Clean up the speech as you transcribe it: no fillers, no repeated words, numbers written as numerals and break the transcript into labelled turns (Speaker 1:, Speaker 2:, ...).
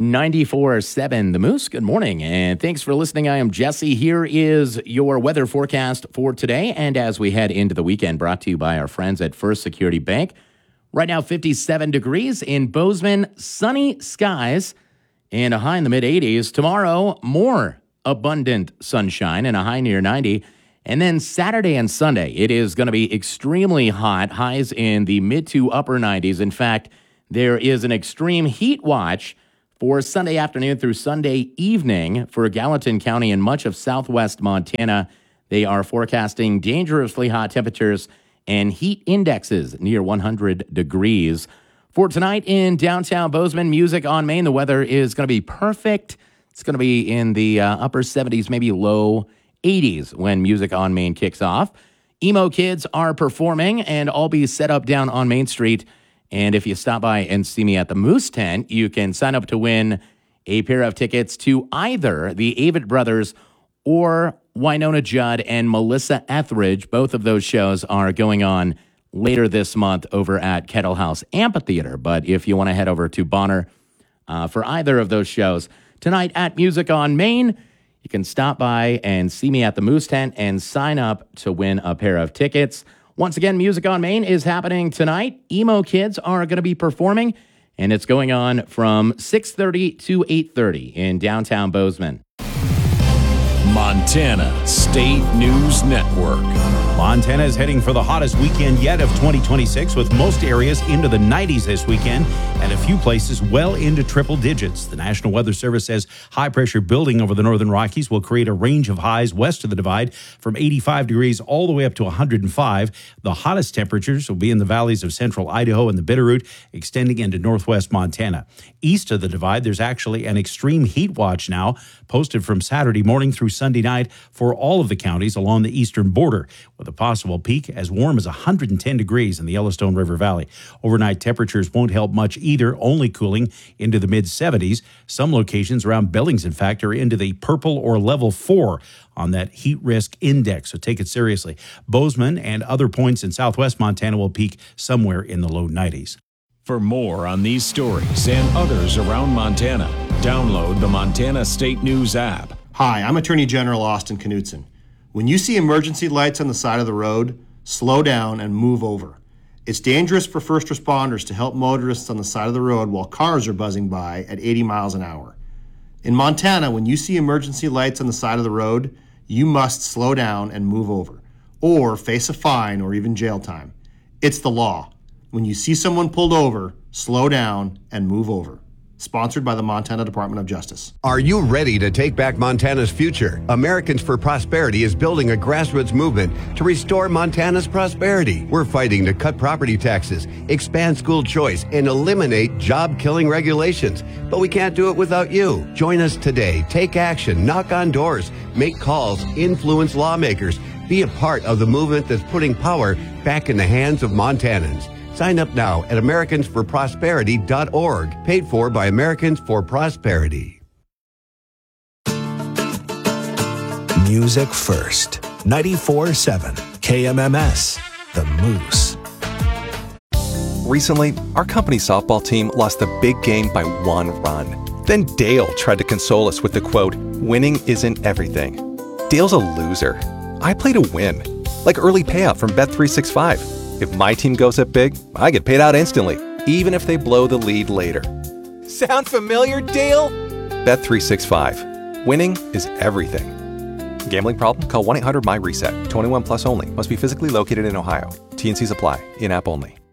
Speaker 1: 94.7 The Moose. Good morning, and thanks for listening. I am Jesse. Here is your weather forecast for today, and as we head into the weekend, brought to you by our friends at First Security Bank. Right now, 57 degrees in Bozeman, sunny skies, and a high in the mid-80s. Tomorrow, more abundant sunshine and a high near 90. And then Saturday and Sunday, it is going to be extremely hot, highs in the mid to upper 90s. In fact, there is an extreme heat watch for Sunday afternoon through Sunday evening for Gallatin County and much of southwest Montana. They are forecasting dangerously hot temperatures and heat indexes near 100 degrees. For tonight in downtown Bozeman, Music on Main, the weather is going to be perfect. It's going to be in the upper 70s, maybe low 80s when Music on Main kicks off. Emo Kids are performing, and I'll be set up down on Main Street. And if you stop by and see me at the Moose Tent, you can sign up to win a pair of tickets to either the Avett Brothers or Winona Judd and Melissa Etheridge. Both of those shows are going on later this month over at Kettle House Amphitheater. But if you want to head over to Bonner for either of those shows, tonight at Music on Main, you can stop by and see me at the Moose Tent and sign up to win a pair of tickets. Once again, Music on Main is happening tonight. Emo Kids are going to be performing, and it's going on from 6:30 to 8:30 in downtown Bozeman.
Speaker 2: Montana State News Network.
Speaker 3: Montana is heading for the hottest weekend yet of 2026, with most areas into the 90s this weekend and a few places well into triple digits. The National Weather Service says high pressure building over the northern Rockies will create a range of highs west of the divide from 85 degrees all the way up to 105. The hottest temperatures will be in the valleys of central Idaho and the Bitterroot, extending into northwest Montana. East of the divide, there's actually an extreme heat watch now posted from Saturday morning through Sunday night for all of the counties along the eastern border, with a possible peak as warm as 110 degrees in the Yellowstone River Valley. Overnight temperatures won't help much either, only cooling into the mid-70s. Some locations around Billings, in fact, are into the purple or level 4 on that heat risk index, so take it seriously. Bozeman and other points in southwest Montana will peak somewhere in the low 90s.
Speaker 2: For more on these stories and others around Montana, download the Montana State News app.
Speaker 4: Hi, I'm Attorney General Austin Knudsen. When you see emergency lights on the side of the road, slow down and move over. It's dangerous for first responders to help motorists on the side of the road while cars are buzzing by at 80 miles an hour. In Montana, when you see emergency lights on the side of the road, you must slow down and move over, or face a fine or even jail time. It's the law. When you see someone pulled over, slow down and move over. Sponsored by the Montana Department of Justice.
Speaker 5: Are you ready to take back Montana's future? Americans for Prosperity is building a grassroots movement to restore Montana's prosperity. We're fighting to cut property taxes, expand school choice, and eliminate job-killing regulations. But we can't do it without you. Join us today. Take action. Knock on doors. Make calls. Influence lawmakers. Be a part of the movement that's putting power back in the hands of Montanans. Sign up now at AmericansForProsperity.org, paid for by Americans for Prosperity.
Speaker 6: Music first. 94.7 KMMS, The Moose.
Speaker 7: Recently, our company softball team lost the big game by 1 run. Then Dale tried to console us with the quote, "Winning isn't everything." Dale's a loser. I play to win, like early payout from Bet365. If my team goes up big, I get paid out instantly, even if they blow the lead later. Sound familiar, Dale? Bet365. Winning is everything. Gambling problem? Call 1-800-MY-RESET. 21 plus only. Must be physically located in Ohio. T&Cs apply. In-app only.